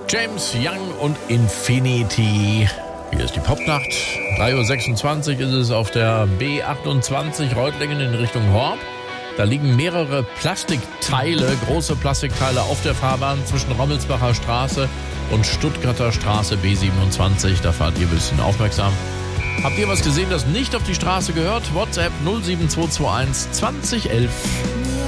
James Young und Infinity. Hier ist die Popnacht. 3.26 Uhr ist es auf der B28 Reutlingen in Richtung Horb. Da liegen mehrere Plastikteile, große Plastikteile auf der Fahrbahn zwischen Rommelsbacher Straße und Stuttgarter Straße B27. Da fahrt ihr ein bisschen aufmerksam. Habt ihr was gesehen, das nicht auf die Straße gehört? WhatsApp 07221 2011.